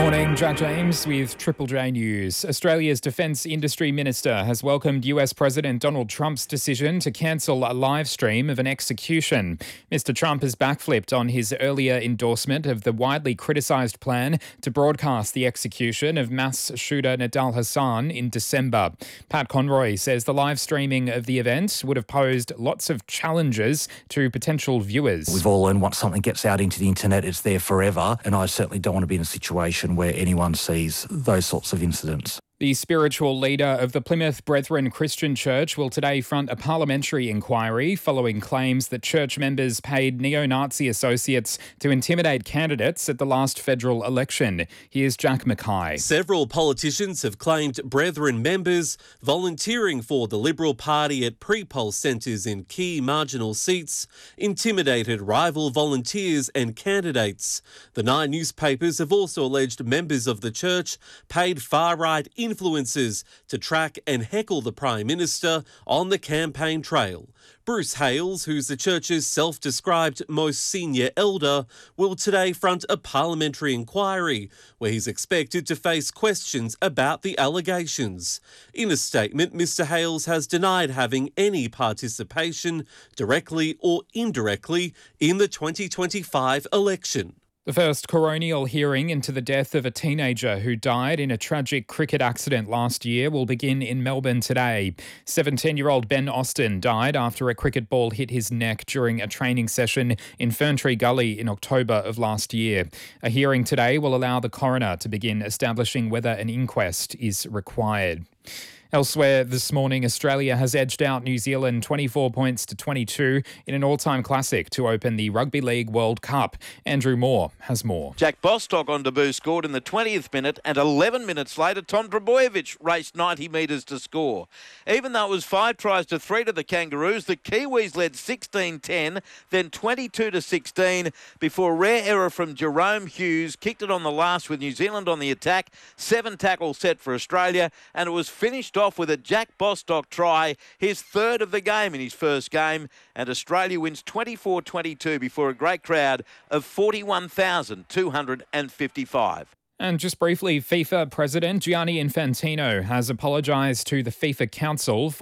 Morning, Jack James with Triple J News. Australia's Defence Industry Minister has welcomed US President Donald Trump's decision to cancel a live stream of an execution. Mr Trump has backflipped on his earlier endorsement of the widely criticised plan to broadcast the execution of mass shooter Nidal Hasan in December. Pat Conroy says the live streaming of the event would have posed lots of challenges to potential viewers. We've all learned once something gets out into the internet, it's there forever, and I certainly don't want to be in a situation where anyone sees those sorts of incidents. The spiritual leader of the Plymouth Brethren Christian Church will today front a parliamentary inquiry following claims that church members paid neo-Nazi associates to intimidate candidates at the last federal election. Here's Jack Mackay. Several politicians have claimed Brethren members volunteering for the Liberal Party at pre-poll centres in key marginal seats intimidated rival volunteers and candidates. The 9 newspapers have also alleged members of the church paid far-right influencers to track and heckle the Prime Minister on the campaign trail. Bruce Hales, who's the church's self-described most senior elder, will today front a parliamentary inquiry where he's expected to face questions about the allegations. In a statement, Mr Hales has denied having any participation, directly or indirectly, in the 2025 election. The first coronial hearing into the death of a teenager who died in a tragic cricket accident last year will begin in Melbourne today. 17-year-old Ben Austin died after a cricket ball hit his neck during a training session in Ferntree Gully in October of last year. A hearing today will allow the coroner to begin establishing whether an inquest is required. Elsewhere this morning, Australia has edged out New Zealand 24 points to 22 in an all-time classic to open the Rugby League World Cup. Andrew Moore has more. Jack Bostock on debut scored in the 20th minute, and 11 minutes later, Tom Trbojevic raced 90 metres to score. Even though it was 5 tries to 3 to the Kangaroos, the Kiwis led 16-10, then 22-16 before a rare error from Jerome Hughes kicked it on the last with New Zealand on the attack. 7 tackles set for Australia, and it was finished off with a Jack Bostock try, his third of the game in his first game, and Australia wins 24-22 before a great crowd of 41,255. And just briefly, FIFA President Gianni Infantino has apologised to the FIFA Council for